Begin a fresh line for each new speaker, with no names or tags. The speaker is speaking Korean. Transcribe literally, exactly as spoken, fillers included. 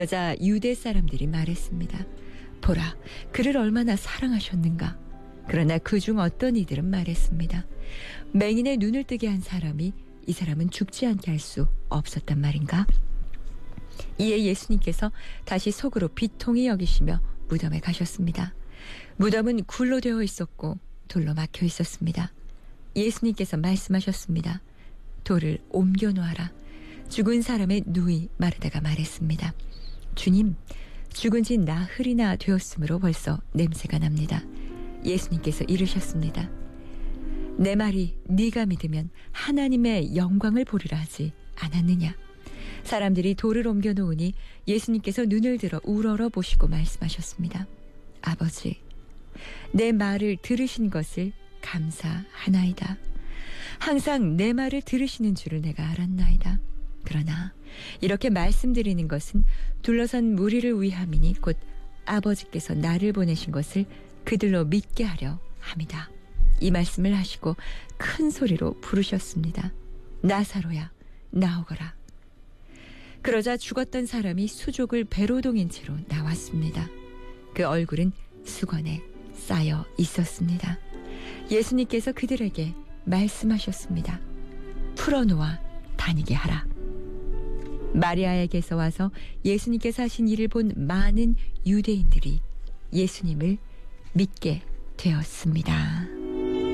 여자 유대 사람들이 말했습니다. 보라, 그를 얼마나 사랑하셨는가. 그러나 그중 어떤 이들은 말했습니다. 맹인의 눈을 뜨게 한 사람이 이 사람은 죽지 않게 할 수 없었단 말인가? 이에 예수님께서 다시 속으로 비통히 여기시며 무덤에 가셨습니다. 무덤은 굴로 되어 있었고 돌로 막혀 있었습니다. 예수님께서 말씀하셨습니다. 돌을 옮겨 놓아라. 죽은 사람의 누이 마르다가 말했습니다. 주님, 죽은 지 나흘이나 되었으므로 벌써 냄새가 납니다. 예수님께서 이르셨습니다. 내 말이 네가 믿으면 하나님의 영광을 보리라 하지 않았느냐. 사람들이 돌을 옮겨 놓으니 예수님께서 눈을 들어 우러러 보시고 말씀하셨습니다. 아버지, 내 말을 들으신 것을 감사하나이다. 항상 내 말을 들으시는 줄을 내가 알았나이다. 그러나 이렇게 말씀드리는 것은 둘러선 무리를 위함이니 곧 아버지께서 나를 보내신 것을 그들로 믿게 하려 함이다. 이 말씀을 하시고 큰 소리로 부르셨습니다. 나사로야, 나오거라. 그러자 죽었던 사람이 수족을 배로 동인 채로 나왔습니다. 그 얼굴은 수건에 쌓여 있었습니다. 예수님께서 그들에게 말씀하셨습니다. 풀어놓아 다니게 하라. 마리아에게서 와서 예수님께서 하신 일을 본 많은 유대인들이 예수님을 믿게 되었습니다.